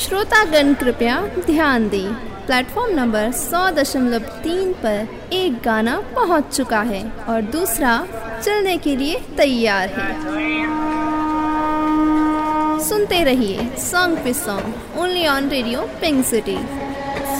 श्रोतागण कृपया ध्यान दें, प्लेटफॉर्म नंबर 100.3 पर एक गाना पहुंच चुका है और दूसरा चलने के लिए तैयार है। सुनते रहिए सॉन्ग पे song only on radio pink city.